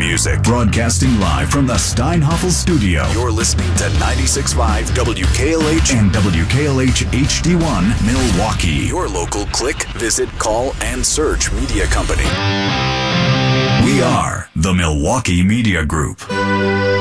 music. Broadcasting live from the Steinhoffel studio. You're listening to 96.5 WKLH and WKLH HD1 Milwaukee. Your local click, visit, call, and search media company. We are the Milwaukee Media Group.